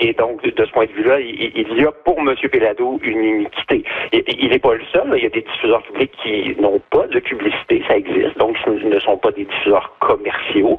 Et donc, de ce point de vue-là, il y a pour M. Péladeau une iniquité. Il n'est pas le seul. Là. Il y a des diffuseurs publics qui n'ont pas de publicité, ça existe, donc ce ne sont pas des diffuseurs commerciaux.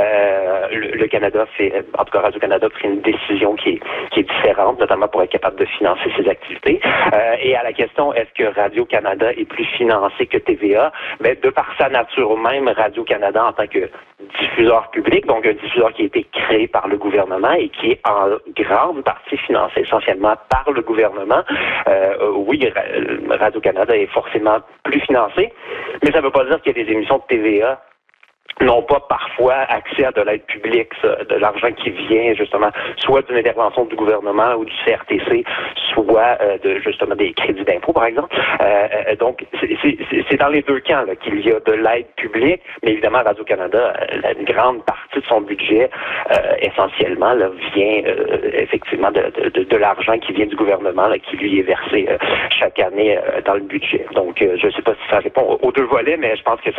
Le Canada en tout cas Radio-Canada pris une décision qui est différente, notamment pour être capable de financer ses activités. Et à la question, est-ce que Radio-Canada est plus financé que TVA? Ben, de par sa nature même, Radio-Canada en tant que diffuseur public, donc un diffuseur qui a été créé par le gouvernement et qui est en grande partie financé essentiellement par le gouvernement. Oui, Radio-Canada est forcément plus financé, mais ça ne veut pas dire qu'il y a des émissions de TVA n'ont pas parfois accès à de l'aide publique, de l'argent qui vient justement soit d'une intervention du gouvernement ou du CRTC, soit justement des crédits d'impôt, par exemple. Donc, c'est dans les deux camps là, qu'il y a de l'aide publique, mais évidemment, Radio-Canada, une grande partie de son budget, essentiellement, là, vient effectivement de l'argent qui vient du gouvernement, là, qui lui est versé chaque année dans le budget. Donc, je ne sais pas si ça répond aux deux volets, mais je pense que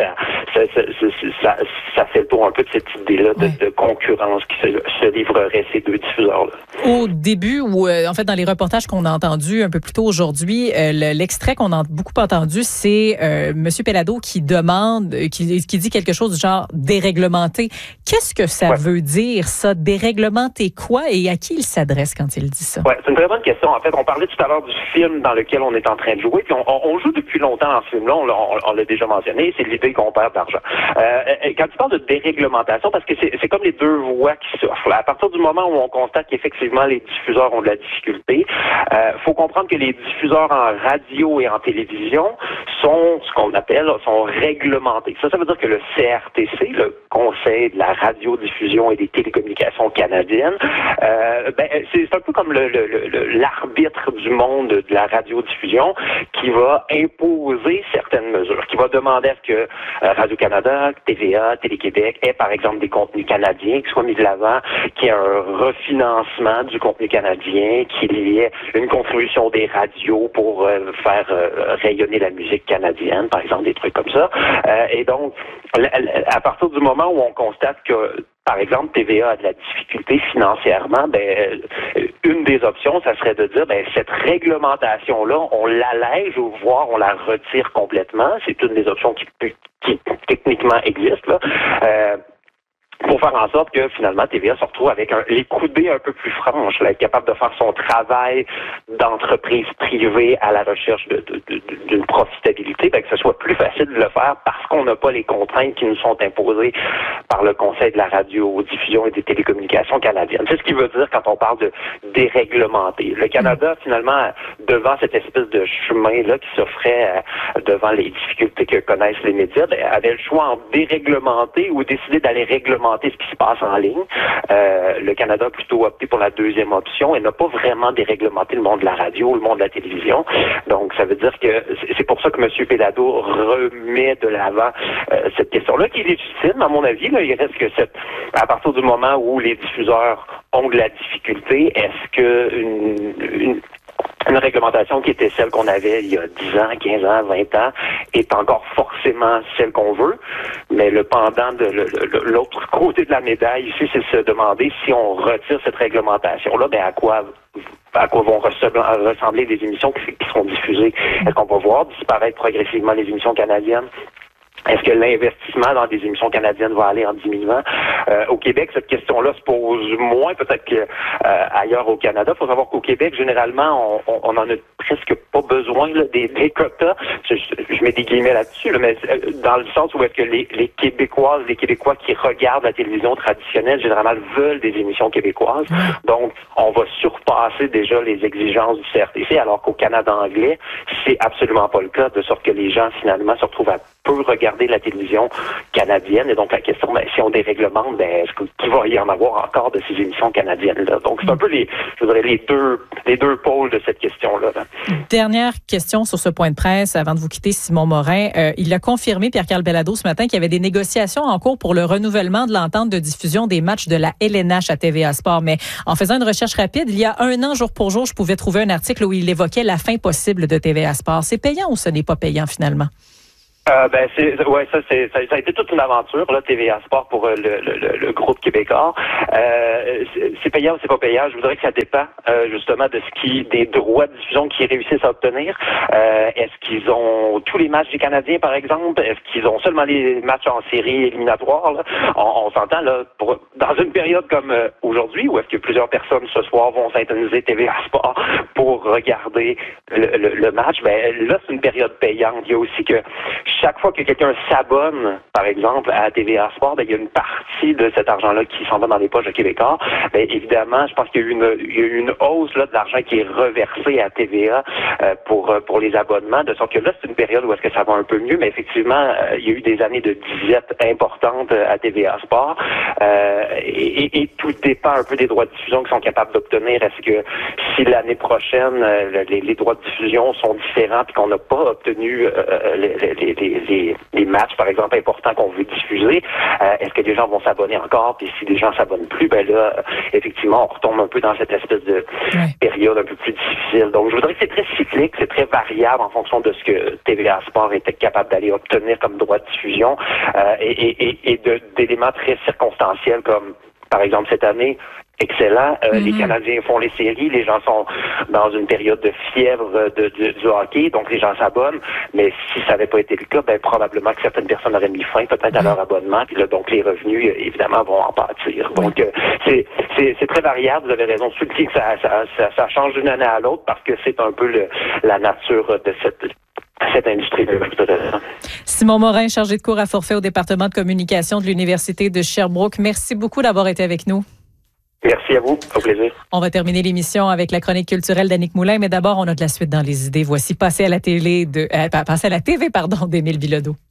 ça fait le tour un peu de cette idée-là de concurrence qui se livrerait ces deux diffuseurs-là. Au début, ou en fait dans les reportages qu'on a entendus un peu plus tôt aujourd'hui, l'extrait qu'on a beaucoup entendu, c'est M. Péladeau qui demande, qui dit quelque chose du genre déréglementer. Qu'est-ce que ça veut dire, ça? Déréglementer quoi et à qui il s'adresse quand il dit ça? Oui, c'est une très bonne question. En fait, on parlait tout à l'heure du film dans lequel on est en train de jouer, puis on joue depuis longtemps dans ce film-là, on l'a déjà mentionné, c'est l'idée qu'on perd de l'argent. Quand tu parles de déréglementation, parce que c'est comme les deux voies qui s'offrent. À partir du moment où on constate qu'effectivement les diffuseurs ont de la difficulté, faut comprendre que les diffuseurs en radio et en télévision sont ce qu'on appelle, sont réglementés. Ça veut dire que le CRTC, le Conseil de la radiodiffusion et des télécommunications canadiennes, c'est un peu comme l'arbitre du monde de la radiodiffusion qui va imposer certaines mesures, qui va demander à ce que Radio-Canada, TVA, Télé-Québec aient par exemple des contenus canadiens qui soient mis de l'avant, qu'il y ait un refinancement du contenu canadien, qu'il y ait une contribution des radios pour faire rayonner la musique canadienne, par exemple, des trucs comme ça. Et donc, à partir du moment où on constate que par exemple, TVA a de la difficulté financièrement, une des options, ça serait de dire, cette réglementation-là, on l'allège ou voire on la retire complètement. C'est une des options qui techniquement existe, là. Pour faire en sorte que, finalement, TVA se retrouve avec les coudées un peu plus franches, là, être capable de faire son travail d'entreprise privée à la recherche d'une profitabilité, que ce soit plus facile de le faire parce qu'on n'a pas les contraintes qui nous sont imposées par le Conseil de la radiodiffusion et des télécommunications canadiennes. C'est ce qui veut dire quand on parle de déréglementer. Le Canada, finalement, devant cette espèce de chemin-là qui s'offrait devant les difficultés que connaissent les médias, avait le choix en déréglementer ou décider d'aller réglementer ce qui se passe en ligne. Le Canada a plutôt opté pour la deuxième option et n'a pas vraiment déréglementé le monde de la radio, le monde de la télévision. Donc, ça veut dire que c'est pour ça que M. Péladeau remet de l'avant cette question-là, qui est légitime, à mon avis. Là, il reste que à partir du moment où les diffuseurs ont de la difficulté, est-ce que une réglementation qui était celle qu'on avait il y a 10 ans, 15 ans, 20 ans, est encore forcément celle qu'on veut. Mais le pendant de l'autre côté de la médaille ici, c'est se demander si on retire cette réglementation-là, à quoi vont ressembler les émissions qui seront diffusées. Est-ce qu'on va voir disparaître progressivement les émissions canadiennes? Est-ce que l'investissement dans des émissions canadiennes va aller en diminuant? Au Québec, cette question-là se pose moins peut-être qu'ailleurs au Canada. Il faut savoir qu'au Québec, généralement, on en a presque pas besoin là, des quotas. Je mets des guillemets là-dessus, là, mais dans le sens où est-ce que les Québécoises, les Québécois qui regardent la télévision traditionnelle, généralement veulent des émissions québécoises. Donc, on va surpasser déjà les exigences du CRTC, alors qu'au Canada anglais, c'est absolument pas le cas, de sorte que les gens, finalement, se retrouvent à peu regarder la télévision canadienne. Et donc, la question, si on déréglemente, est-ce qu'il va y en avoir encore de ces émissions canadiennes-là? Donc, c'est un peu les deux pôles de cette question-là. Dernière question sur ce point de presse, avant de vous quitter, Simon Morin. Il a confirmé, Pierre-Carl Péladeau, ce matin, qu'il y avait des négociations en cours pour le renouvellement de l'entente de diffusion des matchs de la LNH à TVA Sport. Mais en faisant une recherche rapide, il y a 1 an, jour pour jour, je pouvais trouver un article où il évoquait la fin possible de TVA Sport. C'est payant ou ce n'est pas payant, finalement? Ça a été toute une aventure, là, TVA Sport pour le groupe québécois. C'est payant ou c'est pas payant? Je voudrais que ça dépend justement des droits de diffusion qu'ils réussissent à obtenir. Est-ce qu'ils ont tous les matchs des Canadiens, par exemple? Est-ce qu'ils ont seulement les matchs en série éliminatoire? Là? On s'entend là dans une période comme aujourd'hui, où est-ce que plusieurs personnes ce soir vont s'intoniser TVA Sport pour regarder le match? Ben là, c'est une période payante. Il y a aussi que chaque fois que quelqu'un s'abonne, par exemple, à TVA Sport, il y a une partie de cet argent-là qui s'en va dans les poches de Québécois. Évidemment, je pense qu'il y a eu une hausse là, de l'argent qui est reversé à TVA pour les abonnements, de sorte que là, c'est une période où est-ce que ça va un peu mieux, mais effectivement, il y a eu des années de disette importantes à TVA Sport et tout dépend un peu des droits de diffusion qu'ils sont capables d'obtenir. Est-ce que si l'année prochaine, les droits de diffusion sont différents et qu'on n'a pas obtenu les matchs, par exemple, importants qu'on veut diffuser, est-ce que les gens vont s'abonner encore? Puis si les gens s'abonnent plus, ben là, effectivement, on retombe un peu dans cette espèce de période un peu plus difficile. Donc, je voudrais que c'est très cyclique, c'est très variable en fonction de ce que TVA Sport était capable d'aller obtenir comme droit de diffusion et d'éléments très circonstanciels comme, par exemple, cette année, excellent. Les Canadiens font les séries, les gens sont dans une période de fièvre du hockey, donc les gens s'abonnent. Mais si ça n'avait pas été le cas, ben probablement que certaines personnes auraient mis fin peut-être à leur abonnement, puis là, donc les revenus, évidemment, vont en pâtir. Donc c'est très variable, vous avez raison. Je dis que ça change d'une année à l'autre parce que c'est un peu la nature de cette industrie. Simon Morin, chargé de cours à forfait au département de communication de l'Université de Sherbrooke. Merci beaucoup d'avoir été avec nous. Merci à vous, au plaisir. On va terminer l'émission avec la chronique culturelle d'Annick Moulin, mais d'abord, on a de la suite dans les idées. Voici Passer à la TV d'Émile Bilodeau.